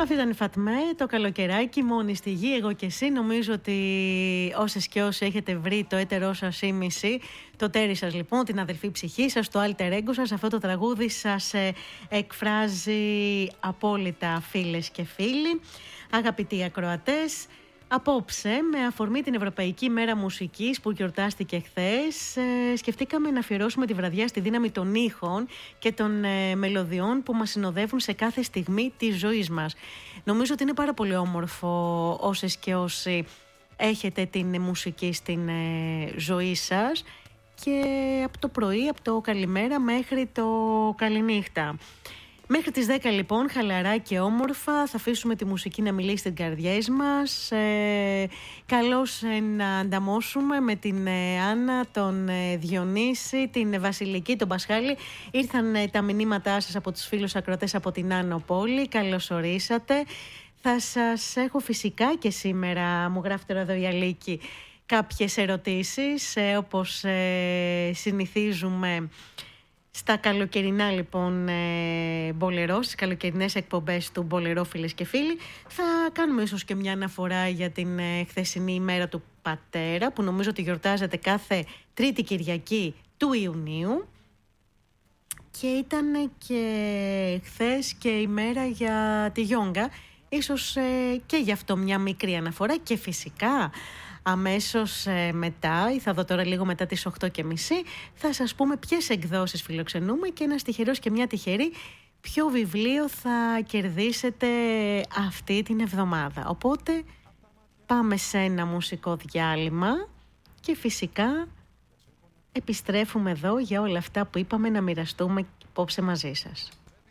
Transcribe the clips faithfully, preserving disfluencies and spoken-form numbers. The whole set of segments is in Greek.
Αυτή ήταν η Φατμέ, το καλοκαιράκι, μόνη στη γη, εγώ και εσύ. Νομίζω ότι όσες και όσοι έχετε βρει το έτερό σας ήμιση, το τέρι σας λοιπόν, την αδελφή ψυχή σας, το alter ego σας, αυτό το τραγούδι σας ε, εκφράζει απόλυτα, φίλες και φίλοι. Αγαπητοί ακροατές, απόψε, με αφορμή την Ευρωπαϊκή Μέρα Μουσικής που γιορτάστηκε χθες, ε, σκεφτήκαμε να αφιερώσουμε τη βραδιά στη δύναμη των ήχων και των ε, μελωδιών που μας συνοδεύουν σε κάθε στιγμή της ζωής μας. Νομίζω ότι είναι πάρα πολύ όμορφο όσες και όσοι έχετε την μουσική στην ε, ζωή σας, και από το πρωί, από το καλημέρα μέχρι το καληνύχτα. Μέχρι τις δέκα λοιπόν, χαλαρά και όμορφα, θα αφήσουμε τη μουσική να μιλήσει στις καρδιές μας. Ε, καλώς ε, να ανταμώσουμε με την ε, Άννα, τον ε, Διονύση, την ε, Βασιλική, τον Πασχάλη. Ήρθαν ε, τα μηνύματά σας από τους φίλους ακροατές από την Άνω Πόλη. Καλώς ορίσατε. Θα σας έχω φυσικά και σήμερα, μου γράφει τώρα εδώ η Αλίκη, κάποιες ερωτήσεις, ε, όπως ε, συνηθίζουμε στα καλοκαιρινά λοιπόν ε, μπολερό, στις καλοκαιρινές εκπομπές του Μπολερό, φίλες και φίλοι. Θα κάνουμε ίσως και μια αναφορά για την ε, χθεσινή ημέρα του πατέρα, που νομίζω ότι γιορτάζεται κάθε Τρίτη Κυριακή του Ιουνίου. Και ήταν και χθες και ημέρα για τη γιόγκα. Ίσως ε, και γι' αυτό μια μικρή αναφορά, και φυσικά αμέσως ε, μετά, ή θα δω τώρα λίγο μετά τις οκτώ και μισή, θα σας πούμε ποιες εκδόσεις φιλοξενούμε και ένας τυχερός και μια τυχερή ποιο βιβλίο θα κερδίσετε αυτή την εβδομάδα. Οπότε πάμε σε ένα μουσικό διάλειμμα και φυσικά επιστρέφουμε εδώ για όλα αυτά που είπαμε να μοιραστούμε απόψε μαζί σας.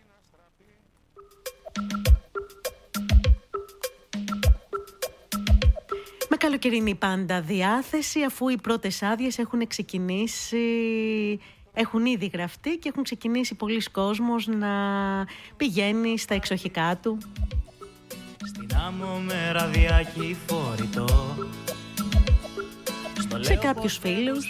Με καλοκαιρινή πάντα διάθεση, αφού οι πρώτες άδειες έχουν ξεκινήσει, έχουν ήδη γραφτεί και έχουν ξεκινήσει πολλοί κόσμος να πηγαίνει στα εξοχικά του. Στην άμμο με ραδιάκι φορητό, σε κάποιους φίλους